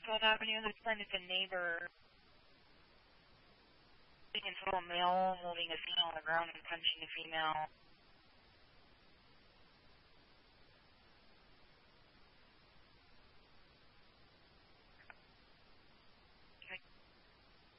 Westwood Avenue. This friend is a neighbor. Being into a male, moving a female on the ground and punching a female.